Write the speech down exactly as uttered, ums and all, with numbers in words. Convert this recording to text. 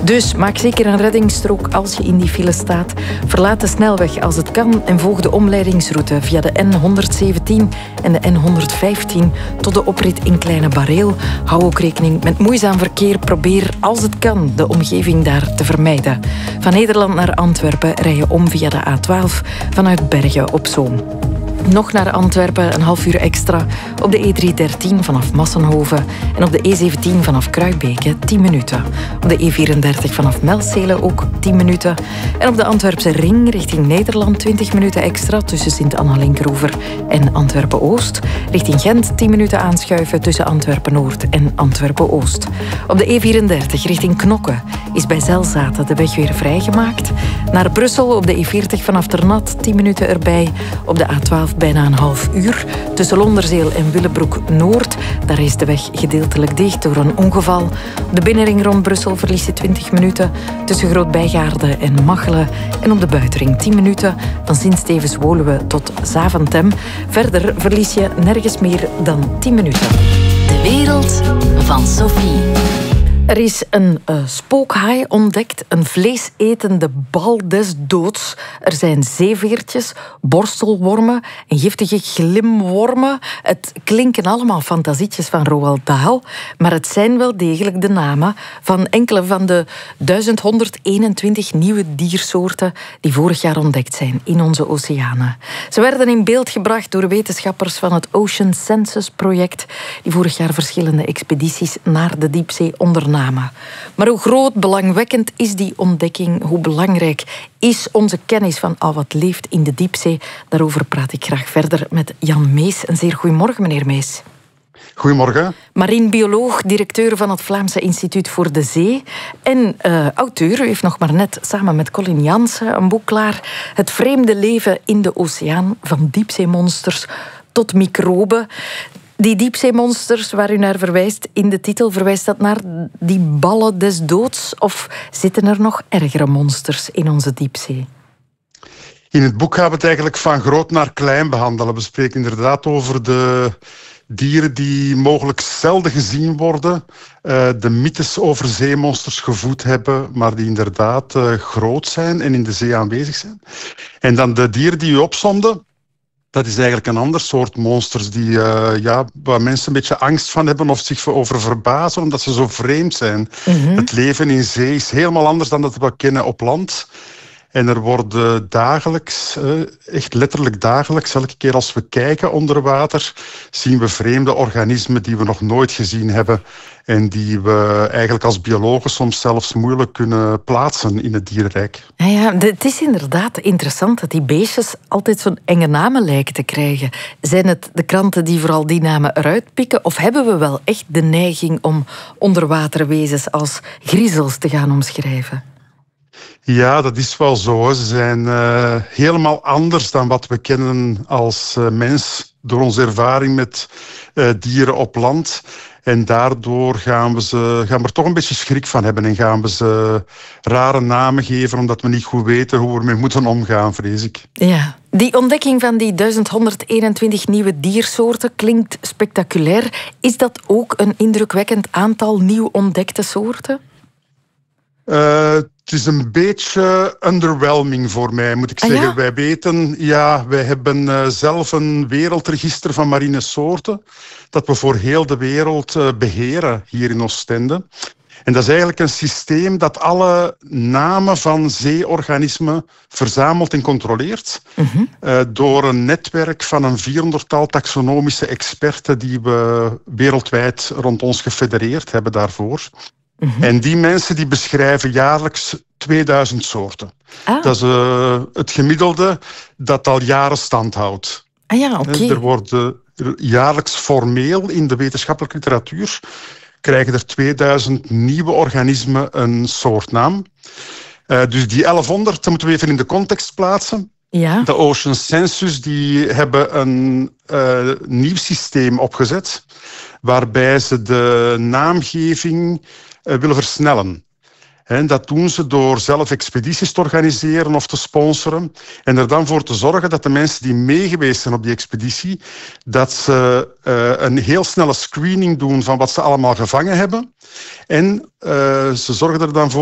Dus maak zeker een reddingsstrook als je in die file staat. Verlaat de snelweg als het kan en volg de omleidingsroute via de N honderdzeventien en de N honderdvijftien tot de oprit in Kleine Bareel. Hou ook rekening met moeizaam verkeer. Probeer als het kan de omgeving daar te vermijden. Van Nederland naar Antwerpen rij je om via de A twaalf vanuit Bergen op Zoom. Nog naar Antwerpen, een half uur extra. Op de E driehonderddertien vanaf Massenhoven. En op de E zeventien vanaf Kruibeke tien minuten. Op de E vierendertig vanaf Melcelen ook tien minuten. En op de Antwerpse ring richting Nederland twintig minuten extra tussen Sint-Anna-Linkeroever en Antwerpen-Oost. Richting Gent tien minuten aanschuiven tussen Antwerpen-Noord en Antwerpen-Oost. Op de E vierendertig richting Knokke is bij Zelzaten de weg weer vrijgemaakt. Naar Brussel op de E veertig vanaf Ternat tien minuten erbij. Op de A twaalf bijna een half uur. Tussen Londerzeel en Willebroek-Noord. Daar is de weg gedeeltelijk dicht door een ongeval. Op de binnenring rond Brussel verlies je twintig minuten. Tussen Groot-Bijgaarde en Machelen. En op de buitenring tien minuten. Van Sint-Stevens-Woluwe tot Zaventem. Verder verlies je nergens meer dan tien minuten. De wereld van Sophie. Er is een uh, spookhaai ontdekt, een vleesetende bal des doods. Er zijn zeeveertjes, borstelwormen en giftige glimwormen. Het klinken allemaal fantasietjes van Roald Dahl, maar het zijn wel degelijk de namen van enkele van de duizend honderdeenentwintig nieuwe diersoorten die vorig jaar ontdekt zijn in onze oceanen. Ze werden in beeld gebracht door wetenschappers van het Ocean Census Project, die vorig jaar verschillende expedities naar de diepzee ondernamen. Maar hoe groot, belangwekkend is die ontdekking? Hoe belangrijk is onze kennis van al wat leeft in de diepzee? Daarover praat ik graag verder met Jan Mees. Een zeer goedemorgen, meneer Mees. Goedemorgen. Marinebioloog, directeur van het Vlaamse Instituut voor de Zee. En uh, auteur, u heeft nog maar net samen met Colin Jansen een boek klaar. Het vreemde leven in de oceaan, van diepzeemonsters tot microben. Die diepzeemonsters waar u naar verwijst in de titel, verwijst dat naar die ballen des doods? Of zitten er nog ergere monsters in onze diepzee? In het boek gaan we het eigenlijk van groot naar klein behandelen. We spreken inderdaad over de dieren die mogelijk zelden gezien worden. Uh, de mythes over zeemonsters gevoed hebben, maar die inderdaad uh, groot zijn en in de zee aanwezig zijn. En dan de dieren die u opsomde. Dat is eigenlijk een ander soort monsters die, uh, ja, waar mensen een beetje angst van hebben of zich over verbazen, omdat ze zo vreemd zijn. Mm-hmm. Het leven in zee is helemaal anders dan dat we kennen op land. En er worden dagelijks, echt letterlijk dagelijks, elke keer als we kijken onder water, zien we vreemde organismen die we nog nooit gezien hebben en die we eigenlijk als biologen soms zelfs moeilijk kunnen plaatsen in het dierenrijk. Ja, ja, het is inderdaad interessant dat die beestjes altijd zo'n enge namen lijken te krijgen. Zijn het de kranten die vooral die namen eruit pikken, of hebben we wel echt de neiging om onderwaterwezens als griezels te gaan omschrijven? Ja, dat is wel zo. Ze zijn uh, helemaal anders dan wat we kennen als uh, mens door onze ervaring met uh, dieren op land. En daardoor gaan we, ze, gaan we er toch een beetje schrik van hebben en gaan we ze rare namen geven omdat we niet goed weten hoe we ermee moeten omgaan, vrees ik. Ja, die ontdekking van die duizend honderdeenentwintig nieuwe diersoorten klinkt spectaculair. Is dat ook een indrukwekkend aantal nieuw ontdekte soorten? Uh, het is een beetje underwhelming voor mij, moet ik ah, zeggen. Ja? Wij weten, ja, wij hebben uh, zelf een wereldregister van marine soorten dat we voor heel de wereld uh, beheren hier in Oostende. En dat is eigenlijk een systeem dat alle namen van zeeorganismen verzamelt en controleert. Mm-hmm. uh, door een netwerk van een vierhonderdtal taxonomische experten die we wereldwijd rond ons gefedereerd hebben daarvoor. Mm-hmm. En die mensen die beschrijven jaarlijks tweeduizend soorten. Ah. Dat is uh, het gemiddelde dat al jaren stand houdt. Ah ja, oké. Okay. Er worden jaarlijks formeel in de wetenschappelijke literatuur krijgen er tweeduizend nieuwe organismen een soortnaam. Uh, dus die elfhonderd, dat moeten we even in de context plaatsen. Ja. De Ocean Census die hebben een uh, nieuw systeem opgezet waarbij ze de naamgeving uh, willen versnellen. En dat doen ze door zelf expedities te organiseren of te sponsoren. En er dan voor te zorgen dat de mensen die meegeweest zijn op die expeditie, dat ze uh, een heel snelle screening doen van wat ze allemaal gevangen hebben. En uh, ze zorgen er dan voor